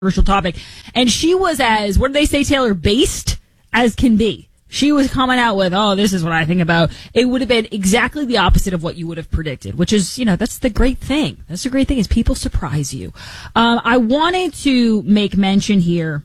controversial topic. And she was as, what do they say, Taylor, based as can be. She was coming out with, oh, this is what I think about. It would have been exactly the opposite of what you would have predicted, which is, that's the great thing. That's the great thing is people surprise you. I wanted to make mention here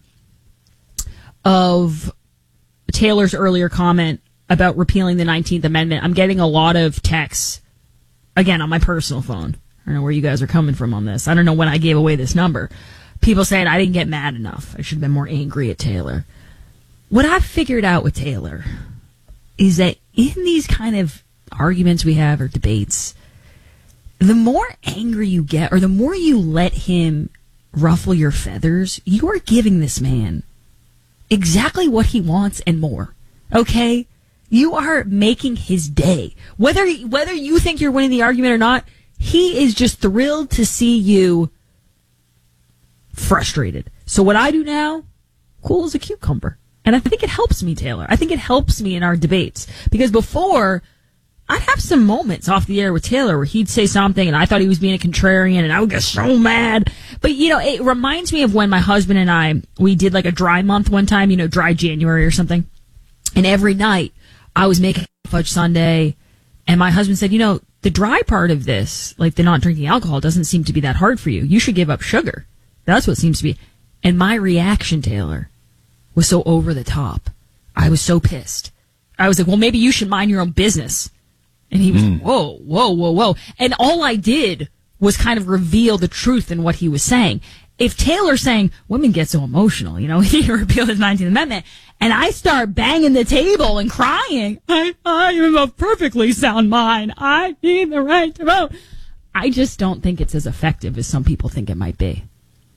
of Taylor's earlier comment about repealing the 19th Amendment. I'm getting a lot of texts, again, on my personal phone. I don't know where you guys are coming from on this. I don't know when I gave away this number. People saying I didn't get mad enough. I should have been more angry at Taylor. What I've figured out with Taylor is that in these kind of arguments we have or debates, the more angry you get or the more you let him ruffle your feathers, you are giving this man exactly what he wants and more. Okay? You are making his day. Whether you think you're winning the argument or not, he is just thrilled to see you frustrated. So what I do now, cool as a cucumber. And I think it helps me, Taylor. I think it helps me in our debates. Because before, I'd have some moments off the air with Taylor where he'd say something and I thought he was being a contrarian and I would get so mad. But, it reminds me of when my husband and we did like a dry month one time, dry January or something. And every night I was making fudge sundae and my husband said, the dry part of this, like the not drinking alcohol, doesn't seem to be that hard for you. You should give up sugar. That's what seems to be. And my reaction, Taylor, was so over the top. I was so pissed. I was like, well, maybe you should mind your own business. And he was, whoa. And all I did was kind of reveal the truth in what he was saying. If Taylor's saying, women get so emotional, he repealed his 19th Amendment, and I start banging the table and crying, I am of perfectly sound mind. I need the right to vote. I just don't think it's as effective as some people think it might be.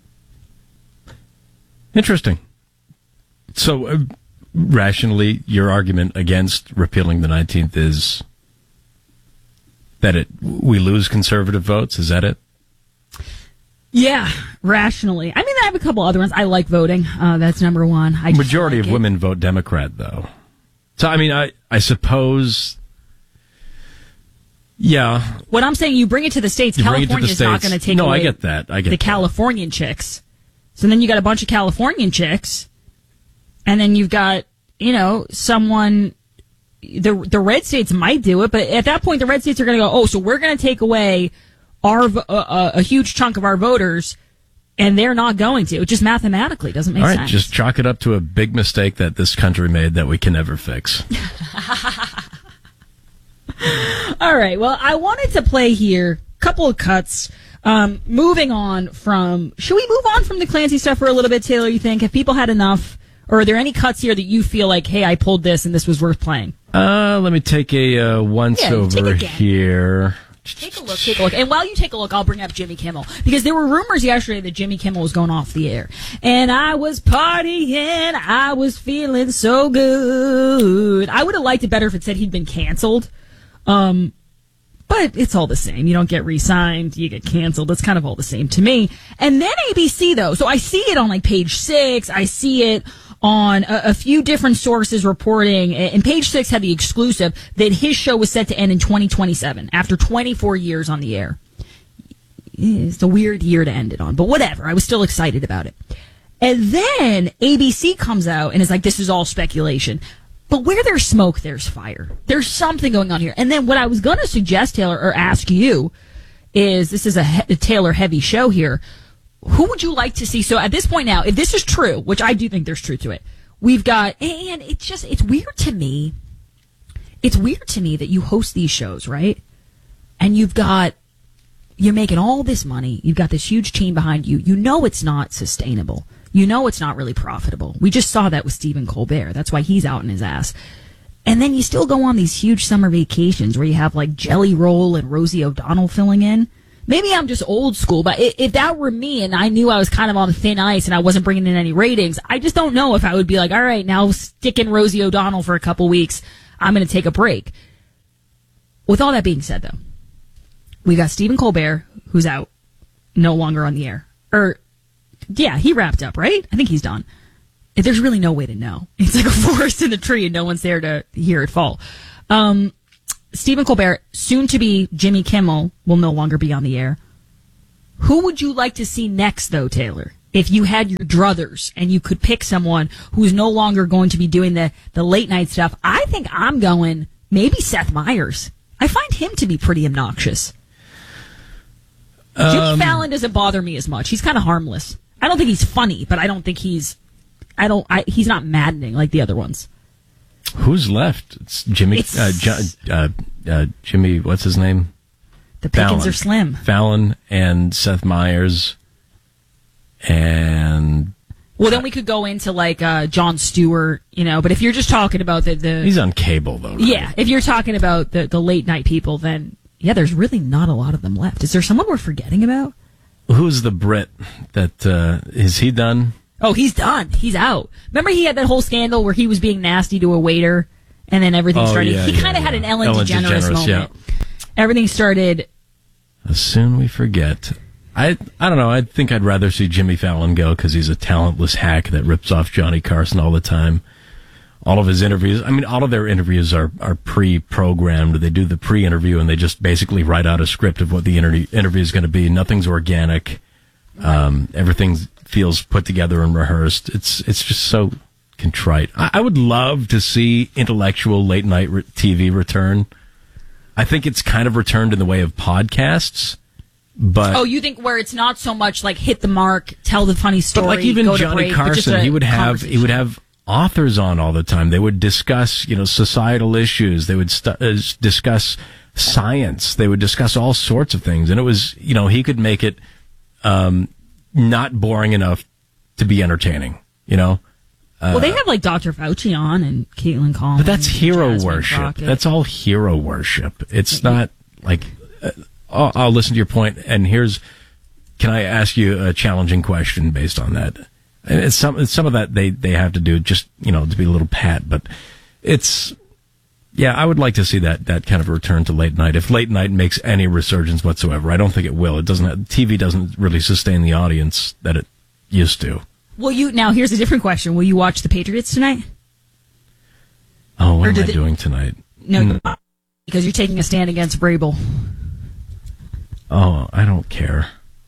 Interesting. So, rationally, your argument against repealing the 19th is that we lose conservative votes? Is that it? Yeah, rationally. I mean, I have a couple other ones. I like voting. That's number one. Majority of women vote Democrat, though. So, I mean, I suppose, yeah. What I'm saying, you bring it to the States. California's not going to take away I get that. The Californian chicks. So then you got a bunch of Californian chicks. And then you've got, someone, the red states might do it, but at that point the red states are going to go, so we're going to take away a huge chunk of our voters, and they're not going to. It just mathematically doesn't make sense. All right, just chalk it up to a big mistake that this country made that we can never fix. All right, well, I wanted to play here a couple of cuts. Moving on from, should we move on from the Clancy stuff for a little bit, Taylor, you think? Have people had enough? Or are there any cuts here that you feel like, hey, I pulled this and this was worth playing? Let me take a once over here. Take a look. And while you take a look, I'll bring up Jimmy Kimmel. Because there were rumors yesterday that Jimmy Kimmel was going off the air. And I was partying. I was feeling so good. I would have liked it better if it said he'd been canceled. But it's all the same. You don't get re-signed. You get canceled. It's kind of all the same to me. And then ABC, though. So I see it on Page 6. I see it on a few different sources reporting. And Page 6 had the exclusive that his show was set to end in 2027 after 24 years on the air. It's a weird year to end it on. But whatever. I was still excited about it. And then ABC comes out and is like, this is all speculation. But where there's smoke, there's fire. There's something going on here. And then what I was going to suggest, Taylor, or ask you, is this is a Taylor-heavy show here. Who would you like to see? So at this point now, if this is true, which I do think there's truth to it, we've got, and it's weird to me. It's weird to me that you host these shows, right? And you're making all this money. You've got this huge team behind you. You know it's not sustainable. You know it's not really profitable. We just saw that with Stephen Colbert. That's why he's out in his ass. And then you still go on these huge summer vacations where you have Jelly Roll and Rosie O'Donnell filling in. Maybe I'm just old school, but if that were me and I knew I was kind of on thin ice and I wasn't bringing in any ratings, I just don't know if I would be like, all right, now stick in Rosie O'Donnell for a couple weeks. I'm going to take a break. With all that being said, though, we got Stephen Colbert, who's out, no longer on the air. Yeah, he wrapped up, right? I think he's done. There's really no way to know. It's like a forest in the tree and no one's there to hear it fall. Stephen Colbert, soon to be Jimmy Kimmel, will no longer be on the air. Who would you like to see next, though, Taylor? if you had your druthers and you could pick someone who's no longer going to be doing the late night stuff, I think I'm going maybe Seth Meyers. I find him to be pretty obnoxious. Jimmy Fallon doesn't bother me as much. He's kind of harmless. I don't think he's funny, but I don't think he's not maddening like the other ones. Who's left? It's Jimmy. Jimmy, what's his name? The pickings are slim. Fallon and Seth Meyers, and well, then we could go into like Jon Stewart, But if you're just talking about the he's on cable though. Right? Yeah, if you're talking about the late night people, then yeah, there's really not a lot of them left. Is there someone we're forgetting about? Who's the Brit that is he done? Oh, he's done. He's out. Remember he had that whole scandal where he was being nasty to a waiter and then everything started. Yeah, he kind of had an Ellen DeGeneres moment. Yeah. Everything started. As soon we forget. I don't know. I think I'd rather see Jimmy Fallon go because he's a talentless hack that rips off Johnny Carson all the time. All of his interviews, all of their interviews are pre-programmed. They do the pre-interview and they just basically write out a script of what the interview is going to be. Nothing's organic. Everything feels put together and rehearsed. It's just so contrite. I would love to see intellectual late night TV return. I think it's kind of returned in the way of podcasts. But you think where it's not so much like hit the mark, tell the funny story, but like even go Johnny to break, Carson, he would have authors on all the time. They would discuss, societal issues. They would discuss science. They would discuss all sorts of things. And it was, he could make it not boring enough to be entertaining. Well, they have like Dr. Fauci on and Caitlin Collins. But that's hero Jasmine worship. Crockett. That's all hero worship. It's not like. I'll listen to your point, and can I ask you a challenging question based on that? And it's some of that they have to do just, to be a little pat, but I would like to see that kind of return to late night. If late night makes any resurgence whatsoever, I don't think it will. TV doesn't really sustain the audience that it used to. Now here's a different question. Will you watch the Patriots tonight? Oh, what am I doing tonight? No, because you're taking a stand against Vrabel. Oh, I don't care.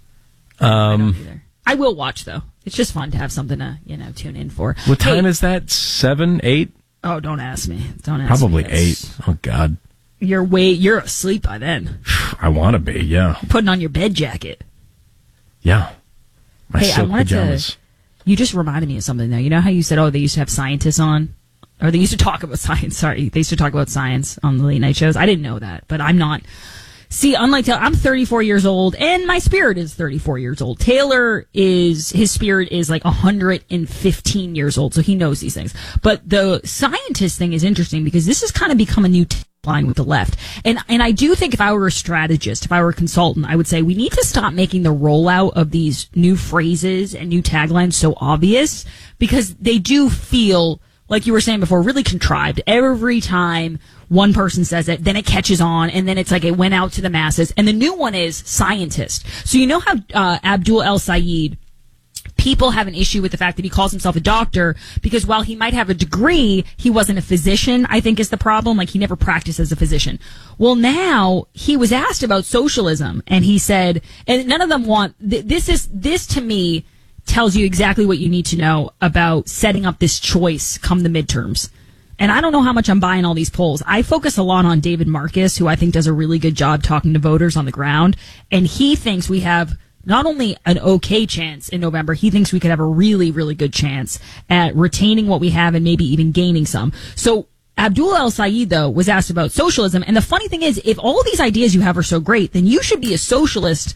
I don't either. I will watch though. It's just fun to have something to tune in for. What time is that? 7, 8? Oh, don't ask me. Don't ask Probably me. 8. Oh God. You're asleep by then. I want to be. Yeah. Putting on your bed jacket. Yeah. My silk I wanted pajamas. You just reminded me of something though. You know how you said, they used to have scientists on? Or they used to talk about science. Sorry. They used to talk about science on the late night shows. I didn't know that, but I'm not. See, unlike Taylor, I'm 34 years old, and my spirit is 34 years old. His spirit is like 115 years old, so he knows these things. But the scientist thing is interesting because this has kind of become a new line with the left. And I do think if I were a strategist, if I were a consultant, I would say we need to stop making the rollout of these new phrases and new taglines so obvious because they do feel, like you were saying before, really contrived. Every time one person says it, then it catches on, and then it's like it went out to the masses. And the new one is scientist. So you know how Abdul El-Sayed, people have an issue with the fact that he calls himself a doctor because while he might have a degree, he wasn't a physician, I think is the problem. Like he never practiced as a physician. Well, now he was asked about socialism, and he said, and none of them want, this to me tells you exactly what you need to know about setting up this choice come the midterms. And I don't know how much I'm buying all these polls. I focus a lot on David Marcus, who I think does a really good job talking to voters on the ground. And he thinks we have not only an okay chance in November, he thinks we could have a really, really good chance at retaining what we have and maybe even gaining some. So Abdul El-Sayed, though, was asked about socialism. And the funny thing is, if all these ideas you have are so great, then you should be a socialist,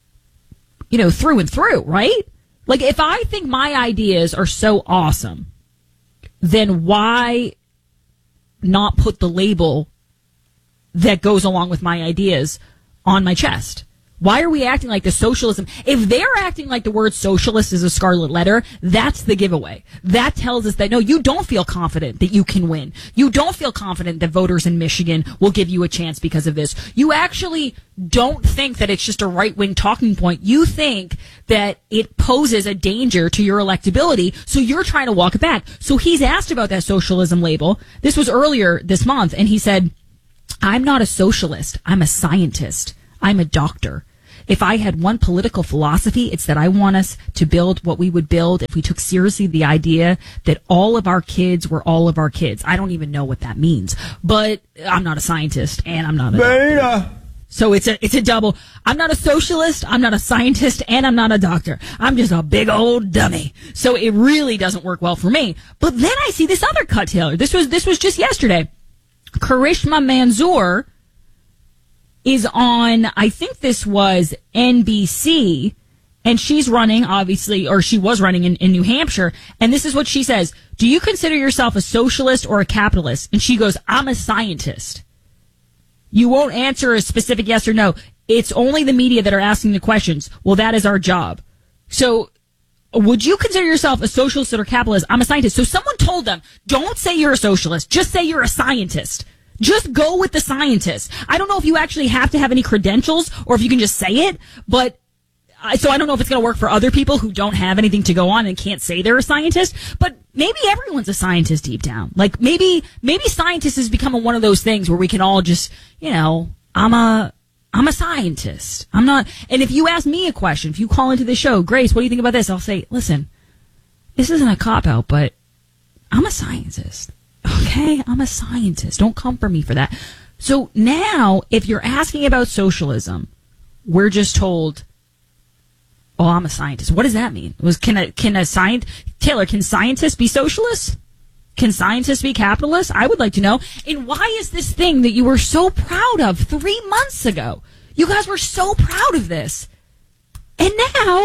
through and through, right? Like, if I think my ideas are so awesome, then why not put the label that goes along with my ideas on my chest? Why are we acting like the socialism? If they're acting like the word socialist is a scarlet letter, that's the giveaway. That tells us that, no, you don't feel confident that you can win. You don't feel confident that voters in Michigan will give you a chance because of this. You actually don't think that it's just a right-wing talking point. You think that it poses a danger to your electability, so you're trying to walk it back. So he's asked about that socialism label. This was earlier this month, and he said, I'm not a socialist. I'm a scientist. I'm a doctor. if I had one political philosophy, it's that I want us to build what we would build if we took seriously the idea that all of our kids were all of our kids. I don't even know what that means, but I'm not a scientist and I'm not a doctor. So it's a double. I'm not a socialist, I'm not a scientist, and I'm not a doctor. I'm just a big old dummy. So it really doesn't work well for me. But then I see this other cut, Taylor. This was just yesterday. Karishma Manzoor is on, I think this was NBC, and she's running, obviously, or she was running in New Hampshire, and this is what she says. Do you consider yourself a socialist or a capitalist? And she goes, I'm a scientist. You won't answer a specific yes or no. It's only the media that are asking the questions. Well, that is our job. So would you consider yourself a socialist or a capitalist? I'm a scientist. So someone told them, don't say you're a socialist. Just say you're a scientist. Just go with the scientist. I don't know if you actually have to have any credentials or if you can just say it, but so I don't know if it's going to work for other people who don't have anything to go on and can't say they're a scientist, but maybe everyone's a scientist deep down. Like maybe scientist has become one of those things where we can all just, I'm a scientist. I'm not, and if you ask me a question, if you call into the show, Grace, what do you think about this? I'll say, listen, this isn't a cop-out, but I'm a scientist. Okay? I'm a scientist. Don't come for me for that. So now, if you're asking about socialism, we're just told, oh, I'm a scientist. What does that mean? Taylor, can scientists be socialists? Can scientists be capitalists? I would like to know. And why is this thing that you were so proud of 3 months ago? You guys were so proud of this. And now,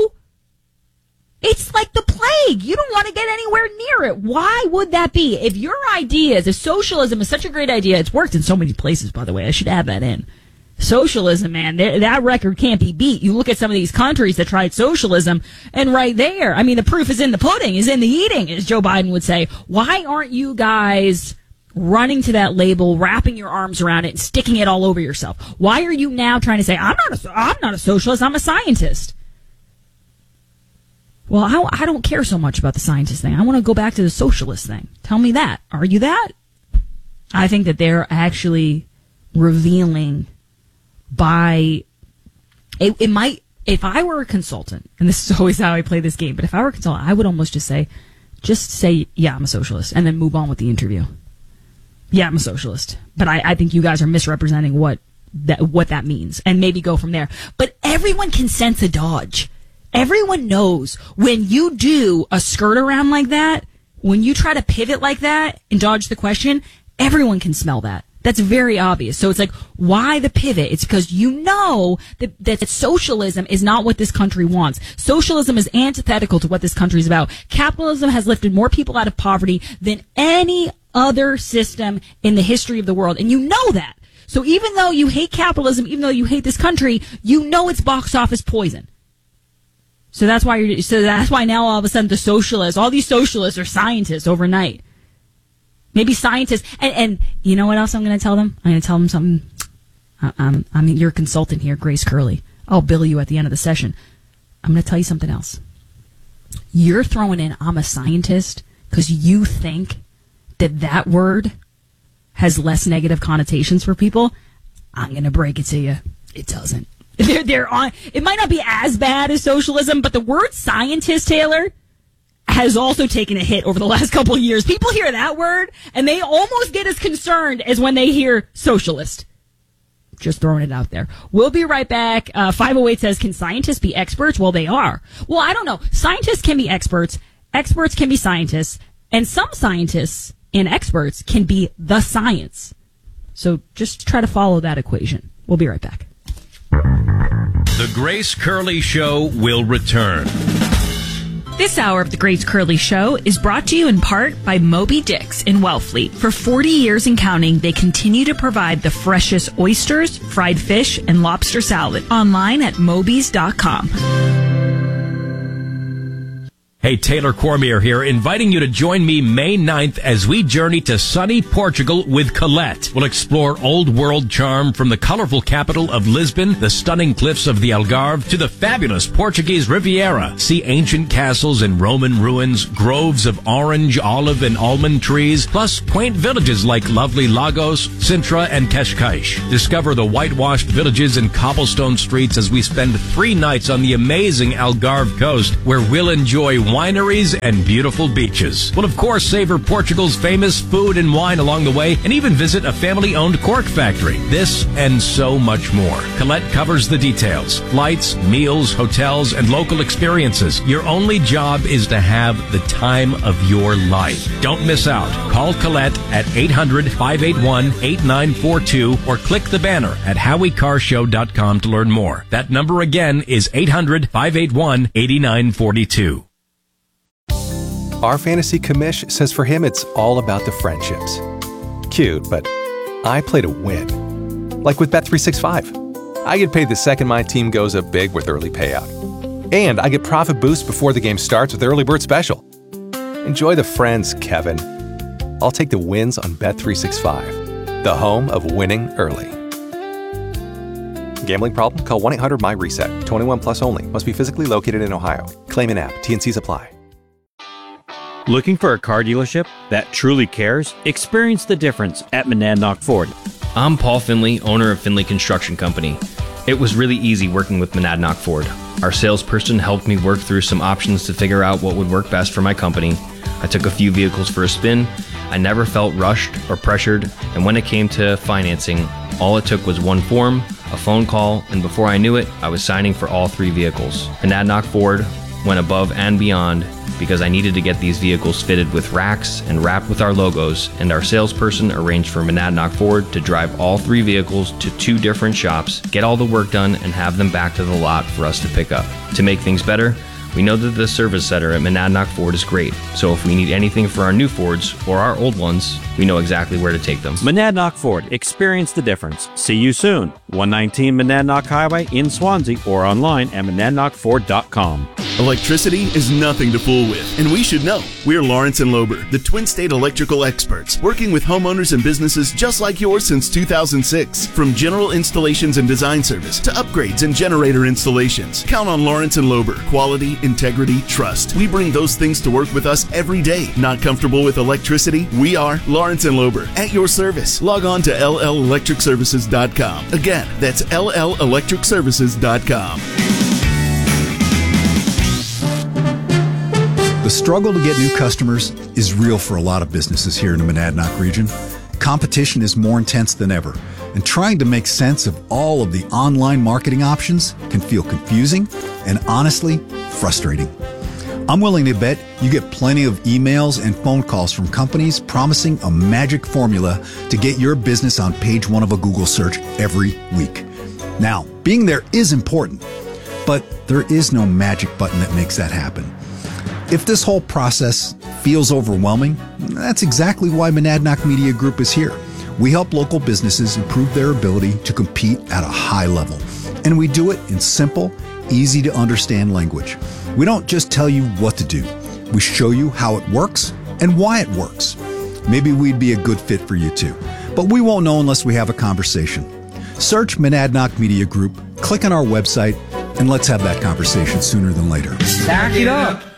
it's like the plague. You don't want to get anywhere near it. Why would that be? If your idea is, if socialism is such a great idea, it's worked in so many places, by the way. I should add that in. Socialism, man, that record can't be beat. You look at some of these countries that tried socialism, and right there, I mean, the proof is in the pudding, is in the eating, as Joe Biden would say. Why aren't you guys running to that label, wrapping your arms around it, and sticking it all over yourself? Why are you now trying to say, I'm not a socialist, I'm a scientist? Well, I don't care so much about the scientist thing. I want to go back to the socialist thing. Tell me that. Are you that? I think that they're actually revealing by it might, if I were a consultant, and this is always how I play this game, but if I were a consultant, I would almost just say, yeah, I'm a socialist, and then move on with the interview. Yeah, I'm a socialist, but I think you guys are misrepresenting what that means, and maybe go from there. But everyone can sense a dodge. Everyone knows when you do a skirt around like that, when you try to pivot like that and dodge the question, everyone can smell that. That's very obvious. So it's like, why the pivot? It's because you know that socialism is not what this country wants. Socialism is antithetical to what this country is about. Capitalism has lifted more people out of poverty than any other system in the history of the world. And you know that. So even though you hate capitalism, even though you hate this country, you know it's box office poison. So that's why now all of a sudden all these socialists are scientists overnight. Maybe scientists, and you know what else I'm going to tell them? I'm going to tell them something. I'm your consultant here, Grace Curley. I'll bill you at the end of the session. I'm going to tell you something else. You're throwing in, I'm a scientist, because you think that word has less negative connotations for people. I'm going to break it to you. It doesn't. It might not be as bad as socialism, but the word scientist, Taylor, has also taken a hit over the last couple of years. People hear that word, and they almost get as concerned as when they hear socialist. Just throwing it out there. We'll be right back. 508 says, can scientists be experts? Well, they are. Well, I don't know. Scientists can be experts. Experts can be scientists. And some scientists and experts can be the science. So just try to follow that equation. We'll be right back. The Grace Curley Show will return. This hour of the Grace Curley Show is brought to you in part by Moby Dick's in Wellfleet. For 40 years and counting, they continue to provide the freshest oysters, fried fish, and lobster salad. Online at mobys.com. Hey, Taylor Cormier here, inviting you to join me May 9th as we journey to sunny Portugal with Colette. We'll explore old world charm from the colorful capital of Lisbon, the stunning cliffs of the Algarve, to the fabulous Portuguese Riviera. See ancient castles and Roman ruins, groves of orange, olive, and almond trees, plus quaint villages like lovely Lagos, Sintra, and Cascais. Discover the whitewashed villages and cobblestone streets as we spend 3 nights on the amazing Algarve coast, where we'll enjoy wineries and beautiful beaches. We'll of course savor Portugal's famous food and wine along the way, and even visit a family-owned cork factory. This and so much more. Colette covers the details. Flights, meals, hotels, and local experiences. Your only job is to have the time of your life. Don't miss out. Call Colette at 800-581-8942 or click the banner at HowieCarshow.com to learn more. That number again is 800-581-8942. Our fantasy commish says for him it's all about the friendships. Cute, but I play to win. Like with Bet365. I get paid the second my team goes up big with early payout. And I get profit boost before the game starts with Early Bird Special. Enjoy the friends, Kevin. I'll take the wins on Bet365, the home of winning early. Gambling problem? Call 1-800-MY-RESET. 21 plus only. Must be physically located in Ohio. Claim in app. T&Cs apply. Looking for a car dealership that truly cares? Experience the difference at Monadnock Ford. I'm Paul Finley, owner of Finley Construction Company. It was really easy working with Monadnock Ford. Our salesperson helped me work through some options to figure out what would work best for my company. I took a few vehicles for a spin. I never felt rushed or pressured, and when it came to financing, all it took was one form, a phone call, and before I knew it, I was signing for all 3 vehicles. Monadnock Ford went above and beyond because I needed to get these vehicles fitted with racks and wrapped with our logos, and our salesperson arranged for Monadnock Ford to drive all 3 vehicles to 2 different shops, get all the work done, and have them back to the lot for us to pick up. To make things better, we know that the service center at Monadnock Ford is great, so if we need anything for our new Fords or our old ones, we know exactly where to take them. Monadnock Ford. Experience the difference. See you soon. 119 Monadnock Highway in Swansea or online at monadnockford.com. Electricity is nothing to fool with, and we should know. We're Lawrence and Lober, the Twin State electrical experts, working with homeowners and businesses just like yours since 2006. From general installations and design service to upgrades and generator installations, count on Lawrence and Lober. Quality, integrity, trust. We bring those things to work with us every day. Not comfortable with electricity? We are Lawrence and Lober, at your service. Log on to LLElectricServices.com. Again, that's LLElectricServices.com. The struggle to get new customers is real for a lot of businesses here in the Monadnock region. Competition is more intense than ever, and trying to make sense of all of the online marketing options can feel confusing and honestly frustrating. I'm willing to bet you get plenty of emails and phone calls from companies promising a magic formula to get your business on page 1 of a Google search every week. Now, being there is important, but there is no magic button that makes that happen. If this whole process feels overwhelming, that's exactly why Monadnock Media Group is here. We help local businesses improve their ability to compete at a high level. And we do it in simple, easy to understand language. We don't just tell you what to do. We show you how it works and why it works. Maybe we'd be a good fit for you too, but we won't know unless we have a conversation. Search Monadnock Media Group, click on our website, and let's have that conversation sooner than later. Back it up.